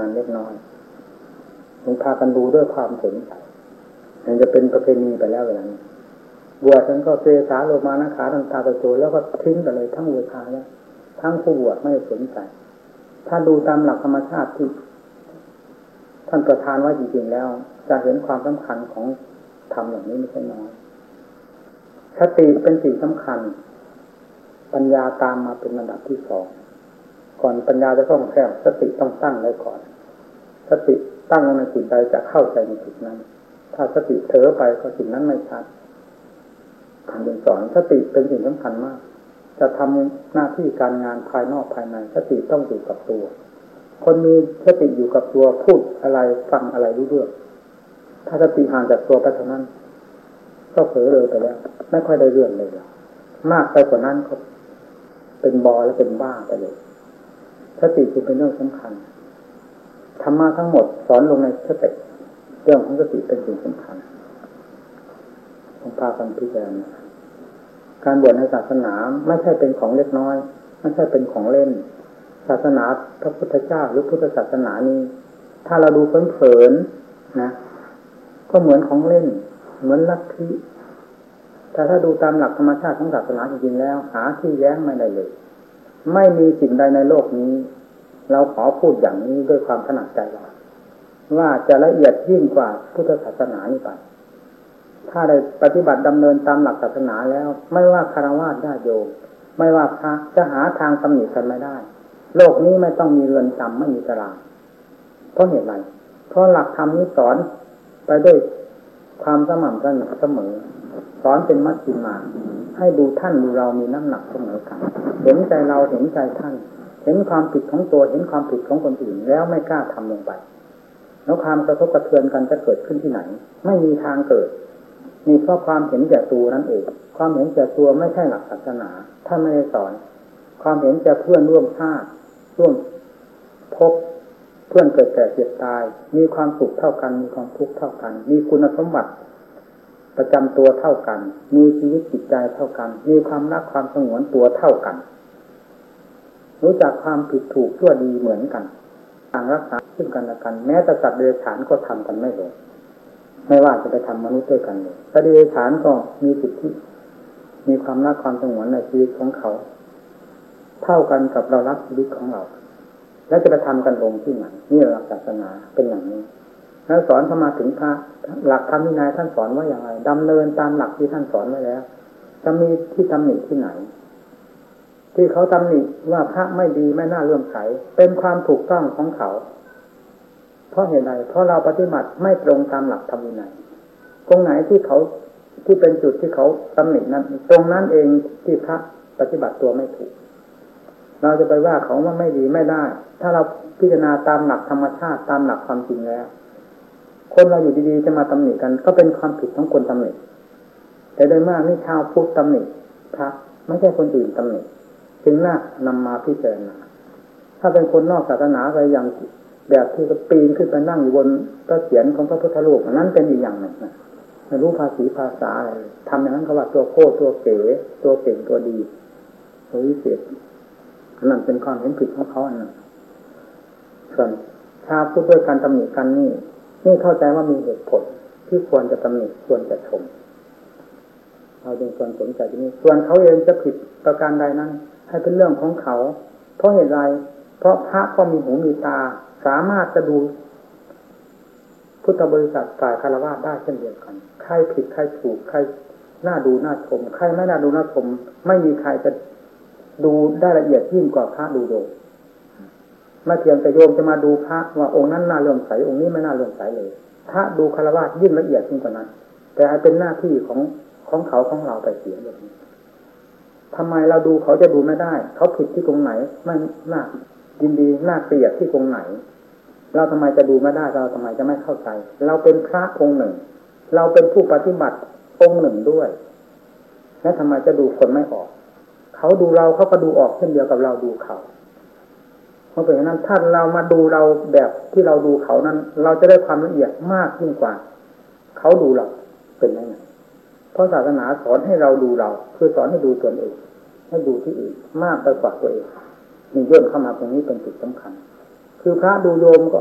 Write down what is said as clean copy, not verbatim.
านเล็กน้อยมึงพากันดูด้วยความสนใจมันจะเป็นประเพณีไปแล้วเวลานี้บวชนั้นก็เสสาโลมานะขาทันตาตะโจแล้วก็ทิ้งไปเลยทั้งอุทาแล้วทั้งผู้บวชไม่สนใจถ้าดูตามหลักธรรมชาติที่ท่านประทานไว้จริงๆแล้วจะเห็นความสำคัญของธรรมอย่างนี้ไม่ใช่น้อยสติเป็นสิ่งสำคัญปัญญาตามมาเป็นระดับที่สองก่อนปัญญาจะต้องแคบสติต้องตั้งไว้ก่อนสติตั้งลงในจิตใจจะเข้าใจในจิตนั้นถ้าสติเถอไปก็สิ่งนั้นไม่ชัดการเรียนสอนสติเป็นสิ่งสำคัญมากจะทำหน้าที่การงานภายนอกภายในสติต้องอยู่กับตัวคนมีสติอยู่กับตัวพูดอะไรฟังอะไรรู้เรื่องถ้าสติห่างจากตัวไปเท่านั้นก็เผลอเลยไปแล้วไม่ค่อยได้เรื่องเลยมากไปกว่านั้นก็เป็นบอและเป็นบ้าไปเลยสติคือเป็นเรื่องสำคัญธรรมะทั้งหมดสอนลงในสติเรื่องของสติเป็นสิ่งสำคัญต้องพากันพิจารณาการบวชในศาสนาไม่ใช่เป็นของเล็กน้อยไม่ใช่เป็นของเล่นศาสนาพระพุทธเจ้าหรือพุทธศาสนานี้ถ้าเราดูเผินๆนะก็เหมือนของเล่นเหมือนลัทธิแต่ถ้าดูตามหลักธรรมชาติของศาสนาจริงๆแล้วหาที่แย้งไม่ได้เลยไม่มีสิ่งใดในโลกนี้เราขอพูดอย่างนี้ด้วยความถนัดใจว่าจะละเอียดยิ่งกว่าพุทธศาสนานี้ไปถ้าได้ปฏิบัติดำเนินตามหลักศาสนาแล้วไม่ว่าคฤหัสถ์ญาติโยมไม่ว่าพระจะหาทางตำหนิกันไม่ได้โลกนี้ไม่ต้องมีเรือนจำไม่มีตารางเพราะเหตุไรเพราะหลักธรรมนี้สอนไปด้วยความสม่ำเสมอสอนเป็นมัชฌิมาให้ดูท่านดูเรามีน้ำหนักเสมอกันเห็นใจเราเห็นใจท่านเห็นความผิดของตัวเห็นความผิดของคนอื่นแล้วไม่กล้าทำลงไปแล้วความกระทบกระเทือนกันจะเกิดขึ้นที่ไหนไม่มีทางเกิดมีเพราะความเห็นแก่ตัวนั่นเองความเห็นแก่ตัวไม่ใช่หลักศาสนาท่านไม่ได้สอนความเห็นแก่เพื่อนร่วมชาติร่วมภพเพื่อนเกิดแก่เจ็บตายมีความสุขเท่ากันมีความทุกข์เท่ากันมีคุณสมบัติประจำตัวเท่ากันมีชีวิตจิตใจเท่ากันมีความรักความสงวนตัวเท่ากันรู้จักความผิดถูกชั่วดีเหมือนกันต่างรักษาซึ่งกันและกันแม้แต่สัตว์เดรัจฉานก็ทำกันไม่ลงไม่ว่าจะไปทำมนุษย์ด้วยกันเลยสัตว์เดรัจฉานก็มีสิทธิมีความรักความสงวนในชีวิตของเขาเท่ากันกับเรารักชีวิตของเราแล้วจะไปทำกันลงที่ไหนนี่หลักศาสนาเป็นอย่างนี้แล้วสอนเข้ามาถึงพระหลักธรรมวินัยท่านสอนว่าอย่างไรดำเนินตามหลักที่ท่านสอนไว้แล้วจะมีที่ตำหนิที่ไหนที่เขาตำหนิว่าพระไม่ดีไม่น่าเลื่อมใสเป็นความถูกต้องของเขาเพราะเหตุใดเพราะเราปฏิบัติไม่ตรงตามหลักธรรมวินัยตรงไหนที่เขาที่เป็นจุดที่เขาตำหนินั้นตรงนั้นเองที่พระปฏิบัติตัวไม่ถูกเราจะไปว่าเขาว่าไม่ดีไม่ได้ถ้าเราพิจารณาตามหลักธรรมชาติตามหลักความจริงแล้วคนเราอยู่ดีๆจะมาตำหนิกันก็เป็นความผิดของคนตำหนิแต่โดยมากนี่ชาวพุทธตำหนิพระไม่ใช่คนอื่นตำหนิจึงน่านำมาพิจารณาถ้าเป็นคนนอกศาสนาไปอย่างแบบที่ก็ปีนขึ้นไปนั่งอยู่บนพระเศียรของพระพุทธรูปนั้นเป็นอีกอย่างหนึ่งนะไม่รู้ภาษีภาษาอะไรทำอย่างนั้นเขาว่าตัวโก้ตัวเก๋ตัวเก่งตัวดีตัววิเศษนั่นเป็นความเห็นผิดของเขาอันนั้นส่วนชาวพุทธด้วยการตำหนิกันนี่เข้าใจว่ามีเหตุผลที่ควรจะตำหนิควรจะชมเราจึงควรสนใจที่นี้ส่วนเขาเองจะผิดประการใดนั้นให้เป็นเรื่องของเขาเพราะเหตุไรเพราะพระก็มีหูมีตาสามารถจะดูพุทธบริษัทฝ่ายคฤหัสถ์ได้เช่นเดียวกันใครผิดใครถูกใครน่าดูน่าชมใครไม่น่าดูน่าชมไม่มีใครจะดูได้ละเอียดยิ่งกว่าพระดูโยมไม่เพียงแต่โยมจะมาดูพระว่าองค์นั้นน่าเลื่อมใสองค์นี้ไม่น่าเลื่อมใสเลยพระดูคฤหัสถ์ยิ่งละเอียดยิ่งกว่านั้นแต่เป็นหน้าที่ของเขาของเราไปเสียแบบนี้ทำไมเราดูเขาจะดูไม่ได้เขาผิดที่ตรงไหนไม่น่ายินดีน่าเกลียดที่ตรงไหนเราทำไมจะดูไม่ได้เราทำไมจะไม่เข้าใจเราเป็นพระองค์หนึ่งเราเป็นผู้ปฏิบัติองค์หนึ่งด้วยแล้วทำไมจะดูคนไม่ออกเขาดูเราเขาก็ดูออกเช่นเดียวกับเราดูเขาเพราะเป็นอย่างนั้นถ้าเรามาดูเราแบบที่เราดูเขานั้นเราจะได้ความละเอียดมากยิ่งกว่าเขาดูเราเป็นยังไงเพราะศาสนาสอนให้เราดูเราคือสอนให้ดูตนเองให้ดูที่อื่นมากไปกว่าตัวเองมีย่นเข้ามาตรงนี้เป็นจุดสำคัญคือพระดูโยมก็